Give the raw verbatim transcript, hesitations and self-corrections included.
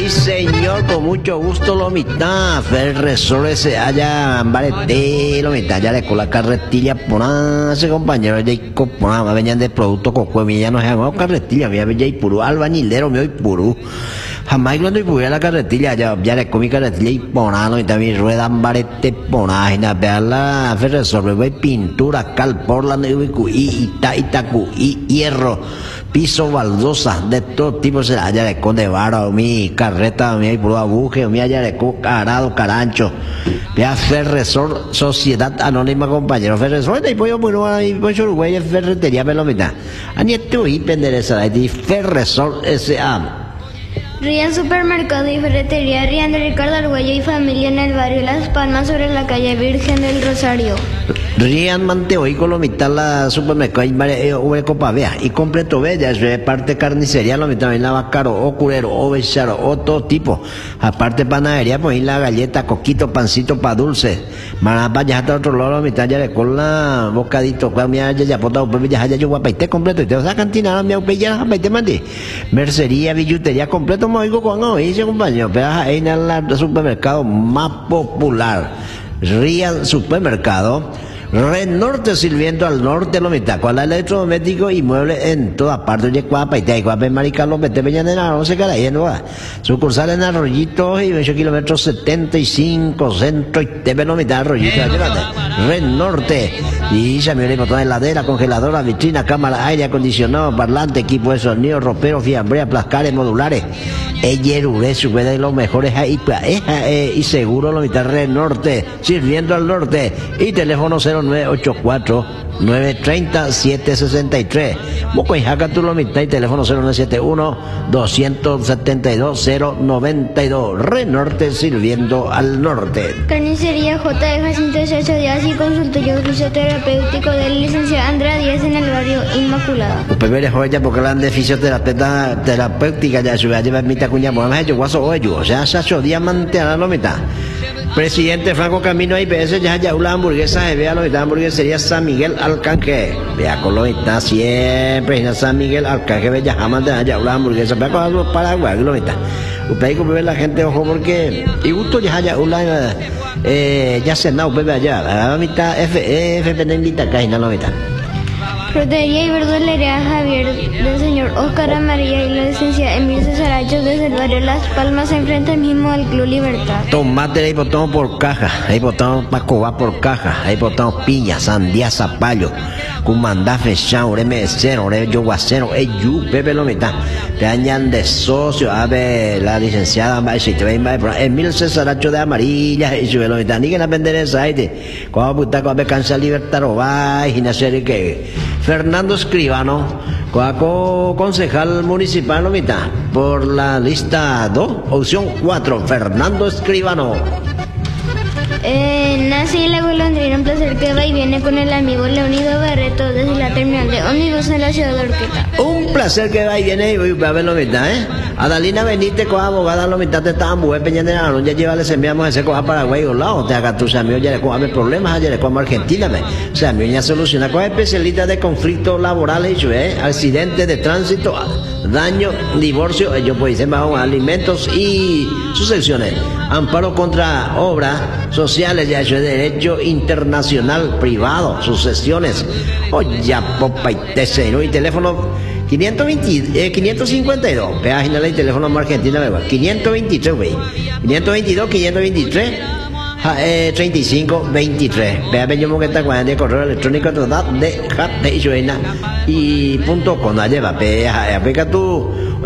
Sí, señor, con mucho gusto, lo mitad. Ferresor se haya Ambarete, lo mitad, ya le con la carretilla, por ese compañero de Copama, venían de producto coco, mi ya no se llamaba carretilla, mi había y puro, albañilero, mi hoy puro. Jamás cuando pudiera la carretilla, ya, ya le comí carretilla y ponano, y también rueda Ambarete, ponágina, vea la Ferresor, ve pintura, cal, porla, y ita, itacu, y hierro. Piso, baldosa, de todo tipo se haya de conde vara, mi carreta, mi puro aguje, mi haya de carado, carancho. Vea Ferresor, Sociedad Anónima, compañero. Ferresor, y pollo muy nuevo, y pollo uruguay, ferretería, pelomita. Anieto y pendereza, y Ferresor S A Rian Supermercado y Ferretería Rian de Ricardo Arguello y familia en el barrio Las Palmas sobre la calle Virgen del Rosario. Rian Manteo y Colomita la supermercado y V Copa vea y completo bella es parte carnicería lo también la caro o curero o becharo o todo tipo aparte panadería pues y la galleta coquito pancito pa dulce marapa ya hasta otro lado mitad ya de con la bocadito con mi ya ya pota pues ya ya yo guapaite completo y te vas a cantina mi ya paite mandi mercería billutería completo me oigo con hoy ese compañero pero ahí en el supermercado más popular Rian Supermercado Red Norte sirviendo al norte lo mitad con la electrodoméstico y muebles en todas partes de Cuapa y te Cuapa Maricalo Mete Peñanera no se cara ahí no va sucursal en Arroyitos y veinte kilómetros setenta y cinco centro y te lo mitad Arroyitos Red Norte y ya me le botón heladera congeladora vitrina cámara aire acondicionado parlante equipo de sonido ropero fiambrea plascares modulares Eyerure su de los mejores ahí y seguro lo mitad Red Norte sirviendo al norte y teléfono cero nueve ocho cuatro nueve tres cero siete seis tres Moco y Jaca tu lo mitad y teléfono cero nueve siete uno dos siete dos cero nueve dos Red Norte sirviendo al norte. Carnicería J de Jacinto Chacho Díaz y consultorio fisioterapéutico del licenciado Andrea Díaz en el barrio Inmaculada. Usted ve joya porque la de fisioterapeuta terapéutica ya se va a llevar mitad cuña por más yo guaso oyo o sea Chacho Díaz mantiene la mitad. Presidente Franco Camino I P S ya ya una hamburguesa se vea lo mitad hamburguesería San Miguel Arcángel vea con lo mitad siempre en San Miguel Arcángel ve ya jamás de allá una hamburguesa vea con los Paraguay lo mitad usted hay que ver la gente ojo porque y gusto ya ya una eh, ya se no bebe allá la mitad F F P invita acá y no lo mitad. Frutería y verdulería Javier del señor Oscar Amarilla y la licencia Emilio Cesaracho desde el barrio Las Palmas enfrente mismo al Club Libertad. Tomate ahí botamos por caja, ahí botamos pacoba por caja, ahí botamos piña, sandía, zapallo, cumandá, fechao, oreme cero, oreme yoguacero, eyu, pepe lo mitad. Te añan de socio, a ver, la licenciada Emilio Cesaracho de Amarilla, y sube lo mitad, ni que la vender esa aire, cuando puta, cuando cansa Libertad, o va, y no sé qué. Fernando Escribano, Coaco, concejal municipal, lo mitad, por la lista dos, opción cuatro, Fernando Escribano. Eh, nací la golondrina, un placer que va y viene con el amigo Leonido Barreto desde la terminal de ómnibus en la ciudad de Orqueta. Un placer que va y viene y voy a ver lo mitad, ¿eh? Adalina Benítez, coja abogada, lo mitad de esta ambue, peñanera, ya lleva, les enviamos ese coja Paraguay o lado, te haga tus amigos, ya le coja problemas, ayer le coja Argentina, me. O sea, mi ya soluciona, coja especialista de conflictos laborales, ¿eh? Accidentes de tránsito, daño, divorcio, ellos pues dicen bajo alimentos y sucesiones. Amparo contra obras sociales, ya eso es derecho internacional privado, sucesiones, oye, popa y tesero y teléfono quinientos veinte, eh, quinientos cincuenta y dos, página de teléfono más Argentina, quinientos veintitrés, güey, quinientos veintidós, quinientos veintitrés, eh, treinta y cinco, veintitrés, vea, venimos que está con el correo electrónico total de Jat de Joena y punto com, lleva, pega, aplica tu